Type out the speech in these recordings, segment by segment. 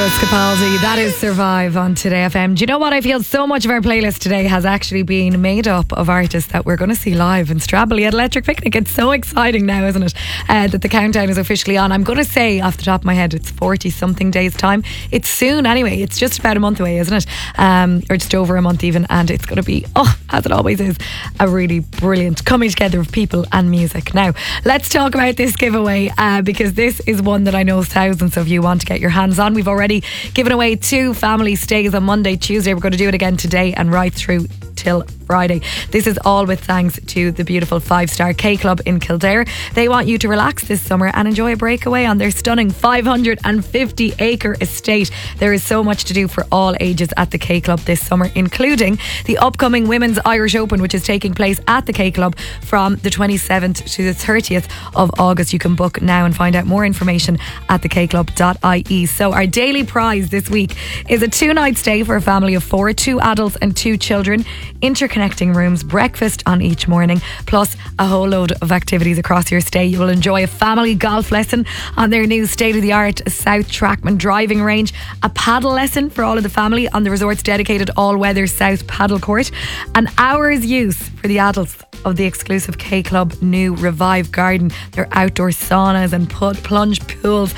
Lewis Capaldi, that is Survive on Today FM. Do you know what? I feel so much of our playlist today has actually been made up of artists that we're going to see live in Strably at Electric Picnic. It's so exciting now, isn't it? That the countdown is officially on. I'm going to say off the top of my head, it's 40 something days time. It's soon anyway. It's just about a month away, isn't it? Or just over a month even. And it's going to be, as it always is, a really brilliant coming together of people and music. Now, let's talk about this giveaway because this is one that I know thousands of you want to get your hands on. We've already given away 2 family stays on Monday, Tuesday. We're going to do it again today and right through till Friday. This is all with thanks to the beautiful 5-star K Club in Kildare. They want you to relax this summer and enjoy a breakaway on their stunning 550-acre estate. There is so much to do for all ages at the K Club this summer, including the upcoming Women's Irish Open, which is taking place at the K Club from the 27th to the 30th of August. You can book now and find out more information at thekclub.ie. So our daily prize this week is a 2-night stay for a family of 4, 2 adults and 2 children, interconnecting rooms, breakfast on each morning, plus a whole load of activities across your stay. You will enjoy a family golf lesson on their new state-of-the-art South Trackman driving range, a paddle lesson for all of the family on the resort's dedicated all-weather South paddle court, an hour's use for the adults of the exclusive K Club new Revive Garden, their outdoor saunas and plunge pools.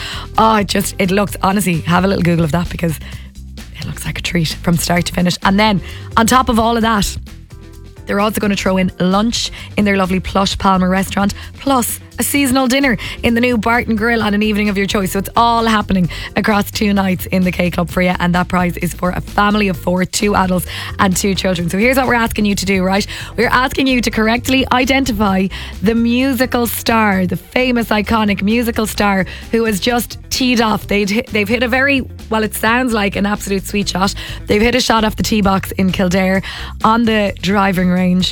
It looks, honestly, have a little Google of that because it looks like a treat from start to finish. And then on top of all of that, they're also going to throw in lunch in their lovely Plush Palmer restaurant, plus a seasonal dinner in the new Barton Grill on an evening of your choice. So it's all happening across 2 nights in the K Club for you, and that prize is for a family of 4, 2 adults and 2 children. So here's what we're asking you to do, right? We're asking you to correctly identify the musical star, the famous iconic musical star who has just teed off. They've hit a very, well, it sounds like an absolute sweet shot. They've hit a shot off the tee box in Kildare on the driving range.